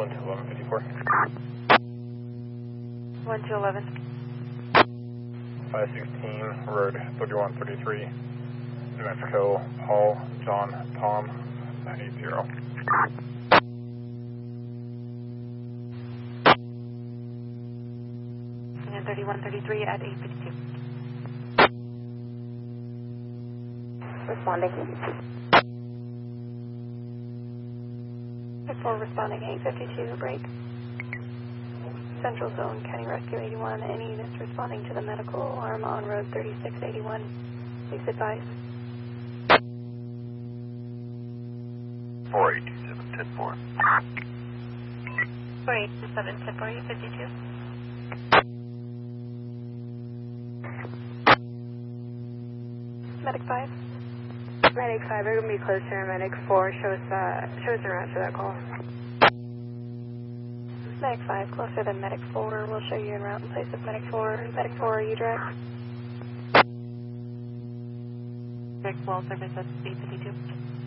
121154. 1211. 516, Road 3133, New Mexico, Paul, John, Tom, 980. And 3133 at 852. Responding. 4 responding, 852, break. Central Zone, County Rescue 81, any units responding to the medical alarm on Road 3681, please advise. 487, 10-4. 487, 10-4, 852. Medic 5. Medic 5, we're going to be closer. Medic 4, show us a route for that call. Medic 5, closer than Medic 4. We'll show you en route in place of Medic 4. Medic 4, are you direct? Medic 12, service at 852.